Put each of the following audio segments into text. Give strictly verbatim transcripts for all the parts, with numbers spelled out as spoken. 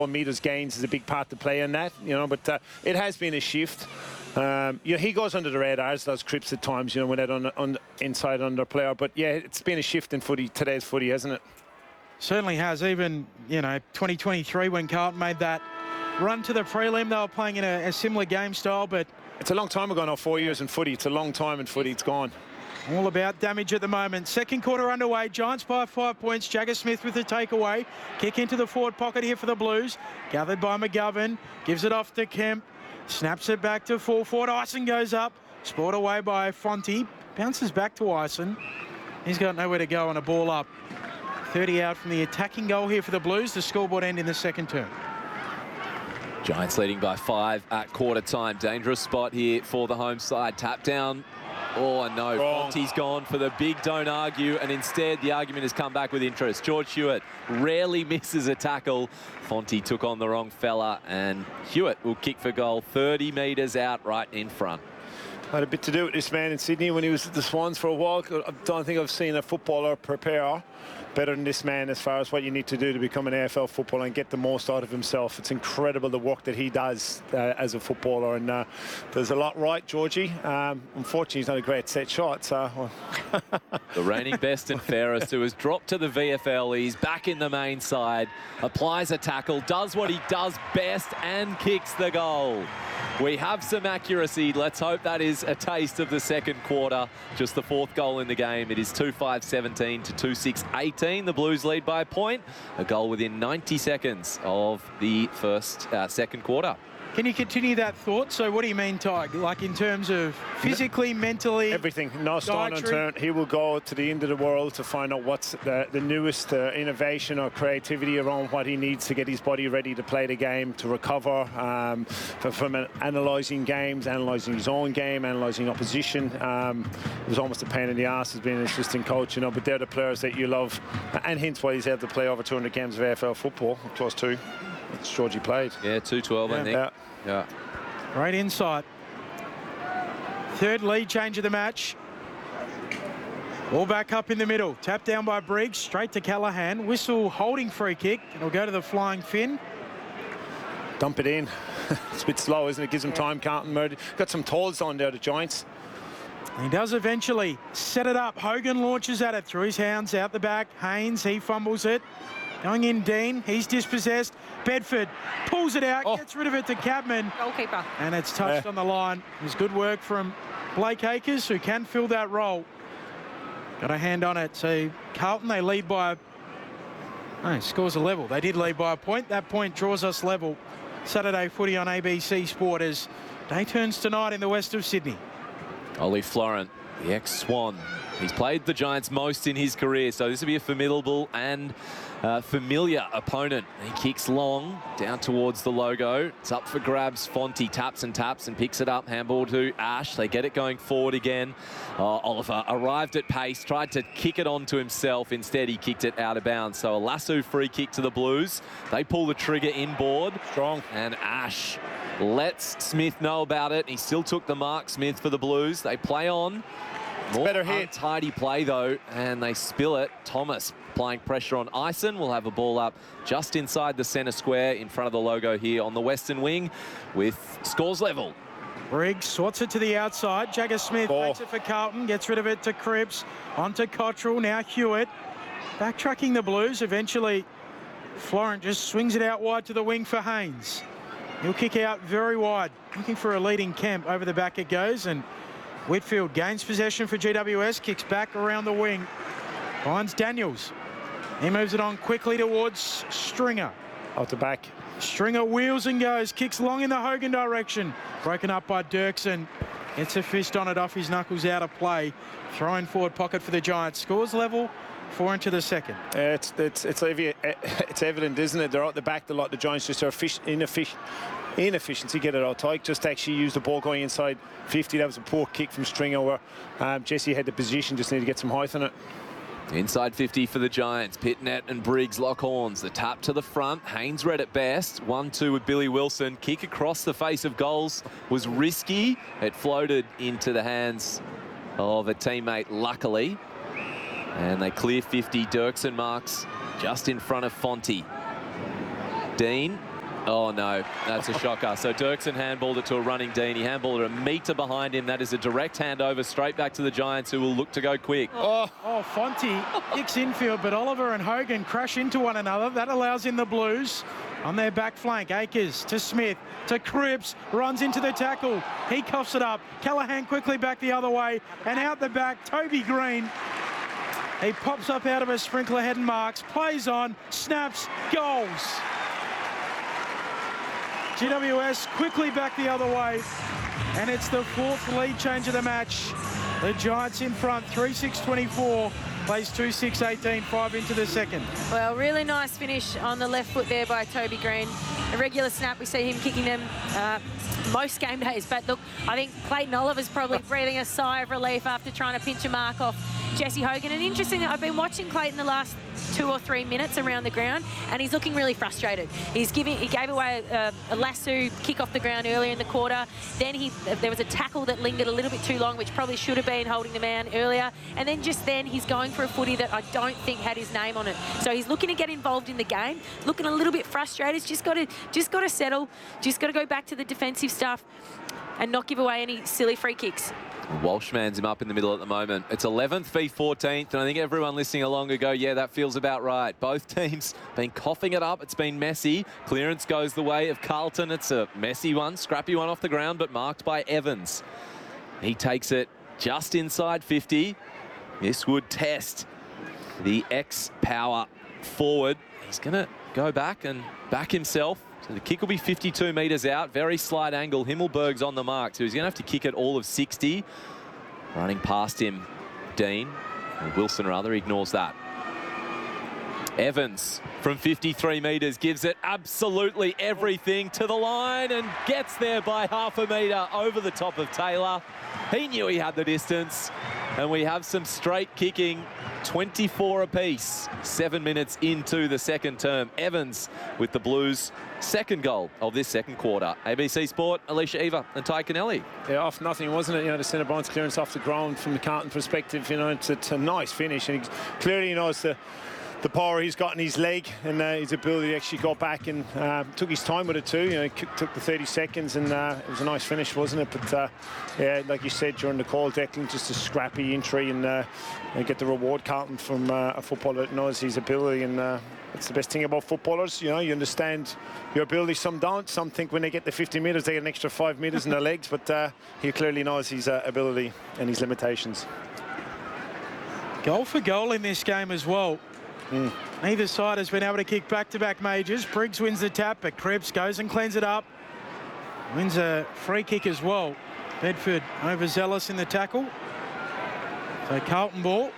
metres gains is a big part to play in that, you know, but uh, it has been a shift. Um, you know, he goes under the radars, those Cripps at times, you know, when they're on, on inside under player. But yeah, it's been a shift in footy, today's footy, hasn't it? Certainly has. Even, you know, twenty twenty-three when Carlton made that run to the prelim, they were playing in a, a similar game style, but it's a long time ago now, four years in footy. It's a long time in footy, it's gone. All about damage at the moment. Second quarter underway. Giants by five points. Jagger Smith with the takeaway. Kick into the forward pocket here for the Blues. Gathered by McGovern. Gives it off to Kemp. Snaps it back to full forward. Ison goes up. Spoiled away by Fonte. Bounces back to Ison. He's got nowhere to go on a ball up. thirty out from the attacking goal here for the Blues. The scoreboard end in the second term. Giants leading by five at quarter time. Dangerous spot here for the home side. Tap down. Oh, no. Wrong. Fonte's gone for the big don't argue, and instead the argument has come back with interest. George Hewitt rarely misses a tackle. Fonte took on the wrong fella, and Hewitt will kick for goal thirty metres out right in front. Had a bit to do with this man in Sydney when he was at the Swans for a while. I don't think I've seen a footballer prepare better than this man as far as what you need to do to become an A F L footballer and get the most out of himself. It's incredible the work that he does uh, as a footballer, and uh, there's a lot right, Georgie. Um, unfortunately, he's not a great set shot. So. The reigning best and fairest, who has dropped to the V F L. He's back in the main side, applies a tackle, does what he does best, and kicks the goal. We have some accuracy. Let's hope that is a taste of the second quarter. Just the fourth goal in the game. It is two five seventeen to two six eighteen. The Blues lead by a point. A goal within ninety seconds of the first, uh, second quarter. Can you continue that thought? So what do you mean, Ty? Like in terms of physically, mentally? Everything. No stone unturned. He will go to the end of the world to find out what's the, the newest uh, innovation or creativity around what he needs to get his body ready to play the game, to recover um, from, from analysing games, analysing his own game, analysing opposition. Um, it was almost a pain in the arse as being an assistant coach, you know, but they're the players that you love, and hence why he's able to play over two hundred games of A F L football, close to. It's Georgie played. Yeah, two twelve, yeah. I think. Yeah. Yeah. Great insight. Third lead change of the match. All back up in the middle. Tap down by Briggs. Straight to Callaghan. Whistle holding free kick. It'll go to the flying fin. Dump it in. It's a bit slow, isn't it? Gives him time, Carlton. Murray. Got some tolls on there, the Giants. He does eventually set it up. Hogan launches at it through his hounds out the back. Haynes, he fumbles it. Going in, Dean. He's dispossessed. Bedford pulls it out, oh. gets rid of it to Cabman. Goalkeeper. And it's touched yeah. on the line. It was good work from Blake Acres, who can fill that role. Got a hand on it. So Carlton, they lead by... Oh, scores a level. They did lead by a point. That point draws us level. Saturday footy on A B C Sport as day turns tonight in the west of Sydney. Ollie Florent, the ex-Swan. He's played the Giants most in his career, so this will be a formidable and uh, familiar opponent. He kicks long down towards the logo. It's up for grabs. Fonte taps and taps and picks it up. Handball to Ash. They get it going forward again. Uh, Oliver arrived at pace, tried to kick it onto himself. Instead, he kicked it out of bounds. So a lasso free kick to the Blues. They pull the trigger inboard. Strong. And Ash lets Smith know about it. He still took the mark, Smith, for the Blues. They play on. More better hit. Untidy play, though, and they spill it. Thomas applying pressure on Ison. Will have a ball up just inside the centre square in front of the logo here on the western wing with scores level. Briggs swats it to the outside. Jagger Smith Ball. takes it for Carlton, gets rid of it to Cripps. On to Cottrell, now Hewitt. Backtracking the Blues. Eventually, Florent just swings it out wide to the wing for Haynes. He'll kick out very wide. Looking for a leading Kemp. Over the back it goes, and Whitfield gains possession for G W S, kicks back around the wing, finds Daniels. He moves it on quickly towards Stringer. Out the back. Stringer wheels and goes, kicks long in the Hogan direction. Broken up by Dirksen. Gets a fist on it off his knuckles out of play. Throwing forward pocket for the Giants. Scores level, four into the second. Uh, it's, it's, it's, it's evident, isn't it? They're out the back a lot. The Giants just are inefficient. Inefficiency, get it out tight. Just actually use the ball going inside fifty. That was a poor kick from Stringer where um, Jesse had the position, just need to get some height on it. Inside fifty for the Giants. Pitnet and Briggs lock horns. The tap to the front. Haynes read it best. one two with Billy Wilson. Kick across the face of goals was risky. It floated into the hands of a teammate, luckily. And they clear fifty. Dirksen marks just in front of Fonte. Dean Oh, no, that's a shocker. So Dirksen handballed it to a running Dean. He handballed it a metre behind him. That is a direct handover straight back to the Giants, who will look to go quick. Oh, oh Fonte kicks infield, but Oliver and Hogan crash into one another. That allows in the Blues on their back flank. Akers to Smith, to Cripps, runs into the tackle. He coughs it up. Callaghan quickly back the other way, and out the back, Toby Green. He pops up out of a sprinkler head and marks, plays on, snaps, goals. G W S quickly back the other way, and it's the fourth lead change of the match. The Giants in front, three six twenty-four, plays two six eighteen, five into the second. Well, really nice finish on the left foot there by Toby Green. A regular snap, we see him kicking them uh, most game days, but look, I think Clayton Oliver's probably breathing a sigh of relief after trying to pinch a mark off Jesse Hogan. And interesting, I've been watching Clayton the last two or three minutes around the ground, and he's looking really frustrated. He's giving, he gave away a, a lasso kick off the ground earlier in the quarter. Then he, there was a tackle that lingered a little bit too long, which probably should have been holding the man earlier. And then just then he's going for a footy that I don't think had his name on it. So he's looking to get involved in the game, looking a little bit frustrated. Just got to, just got to settle. Just got to go back to the defensive stuff and not give away any silly free kicks. Walshman's him up in the middle at the moment. It's eleventh v fourteenth, and I think everyone listening along will go, yeah, that feels about right. Both teams been coughing it up. It's been messy. Clearance goes the way of Carlton. It's a messy one, scrappy one off the ground, but marked by Evans. He takes it just inside fifty. This would test the ex-power forward. He's going to go back and back himself. So the kick will be fifty-two metres out, very slight angle. Himmelberg's on the mark, so he's going to have to kick it all of sixty. Running past him, Dean, or Wilson rather, ignores that. Evans from fifty-three metres gives it absolutely everything to the line and gets there by half a metre over the top of Taylor. He knew he had the distance, and we have some straight kicking. twenty-four apiece, seven minutes into the second term. Evans with the Blues' second goal of this second quarter. A B C Sport, Alicia Eva and Ty Kennelly. Yeah, off nothing, wasn't it? You know, the centre bounce clearance off the ground from the Carlton perspective. You know, it's, it's a nice finish, and he clearly knows the the power he's got in his leg and uh, his ability to actually go back, and uh, took his time with it too. You know, he took the thirty seconds, and uh, it was a nice finish, wasn't it? But uh, yeah, like you said during the call, Declan, just a scrappy entry, and, uh, and get the reward, Carlton, from uh, a footballer that knows his ability. And uh, it's the best thing about footballers. You know, you understand your ability. Some don't. Some think when they get the fifty metres, they get an extra five metres in their legs. But uh, he clearly knows his uh, ability and his limitations. Goal for goal in this game as well. Mm. Neither side has been able to kick back-to-back majors. Briggs wins the tap, but Cripps goes and cleans it up. Wins a free kick as well. Bedford overzealous in the tackle. So Carlton ball.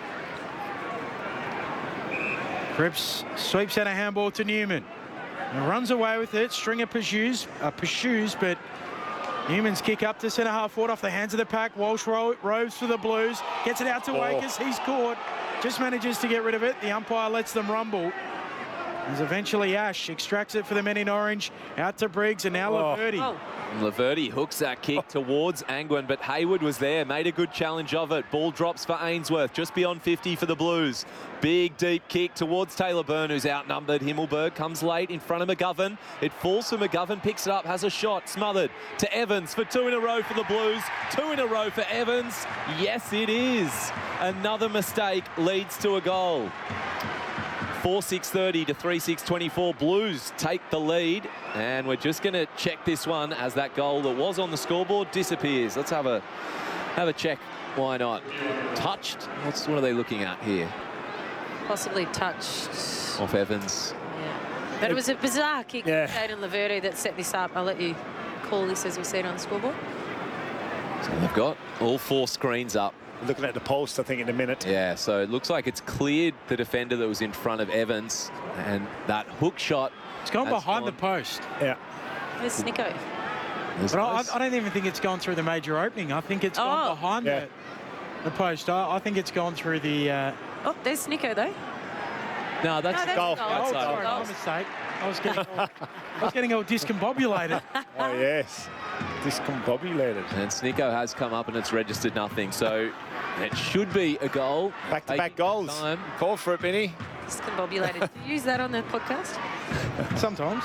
Cripps sweeps out a handball to Newman. And runs away with it. Stringer pursues, uh, pursues, but Newman's kick up to centre half forward off the hands of the pack. Walsh ro roves for the Blues. Gets it out to oh. Wakers. He's caught. Just manages to get rid of it. The umpire lets them rumble. As eventually Ash extracts it for the men in orange. Out to Briggs, and now oh. Laverty. Oh. Laverty hooks that kick towards Angwin, but Hayward was there, made a good challenge of it. Ball drops for Ainsworth, just beyond fifty for the Blues. Big, deep kick towards Taylor Byrne, who's outnumbered. Himmelberg comes late in front of McGovern. It falls for McGovern, picks it up, has a shot, smothered to Evans for two in a row for the Blues. Two in a row for Evans. Yes, it is. Another mistake leads to a goal. four six thirty to three six twenty-four. Blues take the lead, and we're just going to check this one as that goal that was on the scoreboard disappears. Let's have a have a check. Why not? Touched? What's, what are they looking at here? Possibly touched. Off Evans. Yeah. But it was a bizarre kick yeah. from Caden Laverty that set this up. I'll let you call this as we see it on the scoreboard. So they've got all four screens up. Looking at the post, I think, in a minute. Yeah, so it looks like it's cleared the defender that was in front of Evans, and that hook shot. It's gone behind gone. the post. Yeah. There's Snicko. But I, I don't even think it's gone through the major opening. I think it's oh. gone behind yeah. the, the post. I, I think it's gone through the... Uh... Oh, there's Snicko, though. No, that's no, a that's goal. a goal. Oh, Outside. sorry, my mistake. I was getting all, I was getting all discombobulated. Oh, yes. Discombobulated. And Snicko has come up and it's registered nothing. So it should be a goal. Back-to-back goals. Time. Call for it, Benny. Discombobulated. Did you use that on the podcast? Sometimes.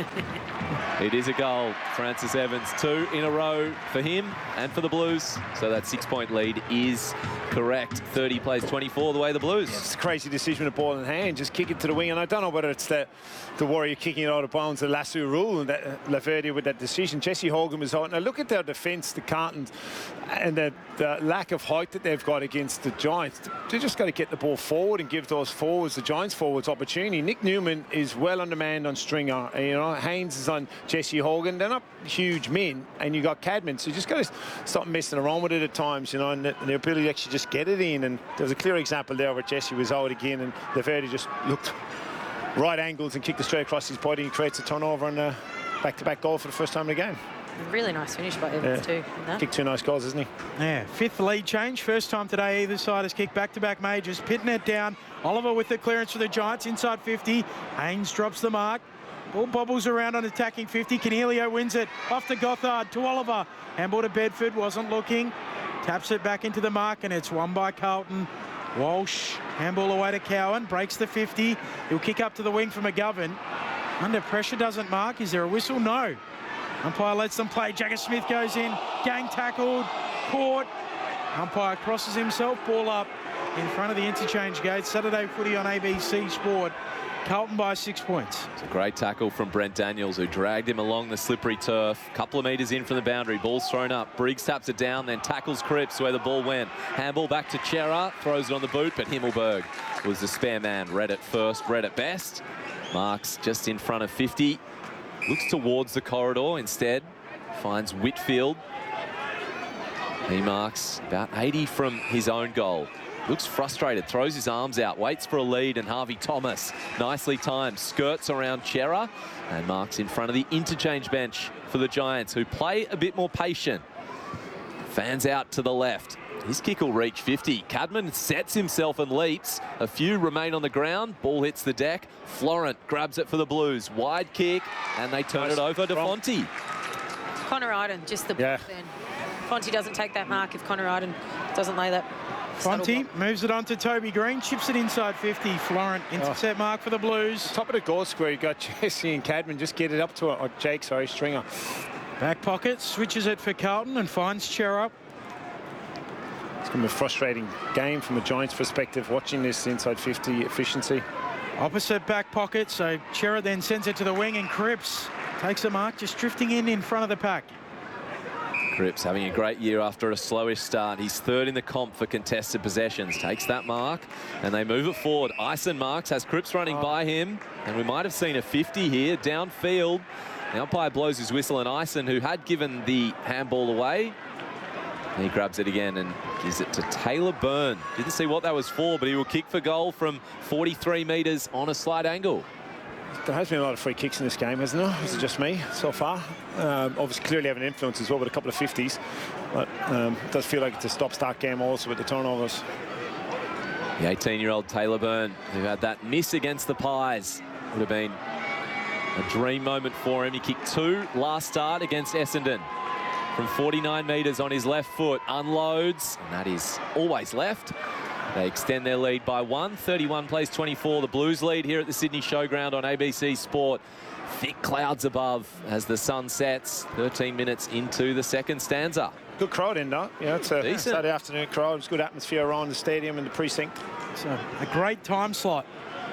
It is a goal. Francis Evans, two in a row for him and for the Blues. So that six-point lead is correct. thirty plays twenty-four the way the Blues. It's a crazy decision with the ball in hand. Just kick it to the wing. And I don't know whether it's the, the Warrior kicking it out of bounds, the lasso rule, and that uh, Laverdia with that decision. Jesse Hogan was out. Now look at their defence, the Carltons, and the, the lack of height that they've got against the Giants. They just got to get the ball forward and give those forwards, the Giants forwards, opportunity. Nick Newman is well undermanned on Stringer. You know, Haynes is on Jesse Hogan. They're not huge men, and you got Cadman, so you just got to stop messing around with it at times, you know, and the, the ability to actually just get it in. And there was a clear example there where Jesse was out again, and Laverdia just looked right angles and kicked it straight across his body and creates a turnover and a back-to-back goal for the first time in the game. Really nice finish by Evans yeah. too. In Kicked two nice goals, isn't he? Yeah, fifth lead change. First time today either side has kicked back-to-back majors. Pitting it down. Oliver with the clearance for the Giants inside fifty. Haynes drops the mark. Ball bobbles around on attacking fifty. Canelio wins it. Off to Gothard, to Oliver. Handball to Bedford, wasn't looking. Taps it back into the mark, and it's won by Carlton. Walsh, handball away to Cowan. Breaks the fifty. He'll kick up to the wing for McGovern. Under pressure, doesn't mark. Is there a whistle? No. Umpire lets them play. Jagger Smith goes in. Gang tackled. Caught. Umpire crosses himself. Ball up in front of the interchange gate. Saturday footy on A B C Sport. Carlton by six points. It's a great tackle from Brent Daniels, who dragged him along the slippery turf. Couple of metres in from the boundary. Ball's thrown up. Briggs taps it down, then tackles Cripps where the ball went. Handball back to Chera. Throws it on the boot, but Himmelberg was the spare man. Read it first, read it best. Marks just in front of fifty. Looks towards the corridor instead. Finds Whitfield. He marks about eighty from his own goal. Looks frustrated, throws his arms out, waits for a lead, and Harvey Thomas, nicely timed, skirts around Chera and marks in front of the interchange bench for the Giants, who play a bit more patient. Fans out to the left. His kick will reach fifty. Cadman sets himself and leaps. A few remain on the ground. Ball hits the deck. Florent grabs it for the Blues. Wide kick, and they turn nice. it over to Wrong. Fonte. Connor Iden, just the yeah. block then. Fonte doesn't take that mark if Connor Iden doesn't lay that. Fonte moves it on to Toby Green, chips it inside fifty. Florent, intercept oh. mark for the Blues. Top of the goal square, you got Jesse and Cadman. Just get it up to it. Or Jake, sorry, Stringer. Back pocket, switches it for Carlton and finds Chera. It's going to be a frustrating game from a Giants perspective, watching this inside fifty efficiency. Opposite back pocket, so Chera then sends it to the wing, and Cripps takes a mark, just drifting in in front of the pack. Cripps having a great year after a slowish start. He's third in the comp for contested possessions. Takes that mark, and they move it forward. Ison marks, has Cripps running oh. by him, and we might have seen a fifty here downfield. The umpire blows his whistle, and Ison, who had given the handball away, he grabs it again and gives it to Taylor Byrne. Didn't see what that was for, but he will kick for goal from forty-three metres on a slight angle. There has been a lot of free kicks in this game, hasn't there? Is it just me so far? Um, obviously, clearly having influence as well with a couple of fifties. But um, it does feel like it's a stop-start game also with the turnovers. The eighteen-year-old Taylor Byrne, who had that miss against the Pies, would have been a dream moment for him. He kicked two last start against Essendon. From forty-nine metres on his left foot, unloads, and that is always left. They extend their lead by one. thirty-one plays twenty-four. The Blues lead here at the Sydney Showground on A B C Sport. Thick clouds above as the sun sets. thirteen minutes into the second stanza. Good crowd in there. Yeah, it's a Decent. Saturday afternoon crowd. It's good atmosphere around the stadium and the precinct. It's a, a great time slot.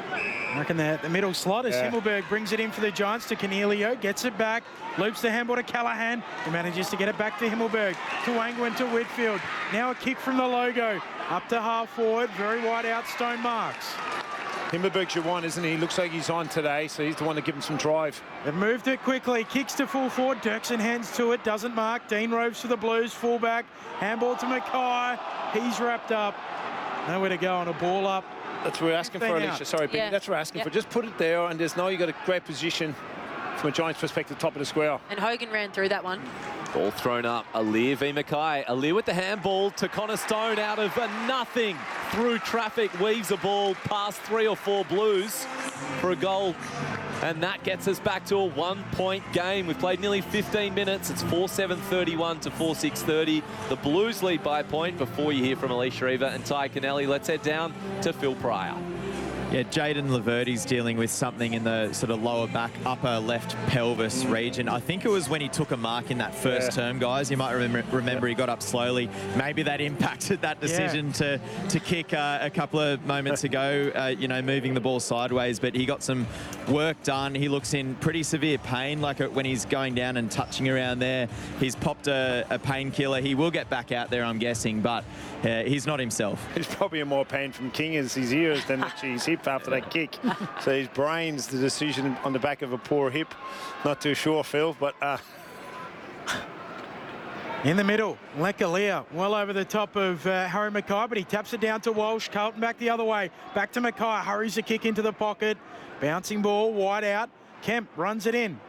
I reckon the, the middle slot as yeah. Himmelberg brings it in for the Giants to Canelio, gets it back, loops the handball to Callahan, who manages to get it back to Himmelberg, to Angwin, to Whitfield. Now a kick from the logo, up to half forward, very wide out, Stone marks. Himmelberg's your one, isn't he? He looks like he's on today, so he's the one to give him some drive. They've moved it quickly, kicks to full forward, Dirksen hands to it, doesn't mark. Dean Roves for the Blues, fullback, handball to Mackay, he's wrapped up. Nowhere to go on a ball up. That's what we're asking for, Alicia. Sorry, Benny. Yeah. That's what we're asking yep. for. Just put it there, and there's now you got a great position from a Giants perspective, top of the square. And Hogan ran through that one. Ball thrown up. Alir v Mackay. Alir with the handball to Connor Stone out of a nothing. Through traffic, weaves a ball past three or four Blues for a goal. And that gets us back to a one-point game. We've played nearly fifteen minutes. It's four seven thirty-one to four six thirty. The Blues lead by a point before you hear from Alicia Eva and Ty Kennelly. Let's head down to Phil Pryor. Yeah, Jaden Laverty's dealing with something in the sort of lower back, upper left pelvis mm. region. I think it was when he took a mark in that first yeah. term, guys. You might remember, remember yeah. he got up slowly. Maybe that impacted that decision yeah. to, to kick uh, a couple of moments ago, uh, you know, moving the ball sideways. But he got some work done. He looks in pretty severe pain, like when he's going down and touching around there. He's popped a, a painkiller. He will get back out there, I'm guessing, but uh, he's not himself. He's probably in more pain from King as his ears than actually his hip after that kick. So his brain's the decision on the back of a poor hip. Not too sure, Phil, but... Uh... In the middle, Lekalia well over the top of uh, Harry Mackay, but he taps it down to Walsh. Carlton back the other way. Back to Mackay. Hurries the kick into the pocket. Bouncing ball, wide out. Kemp runs it in.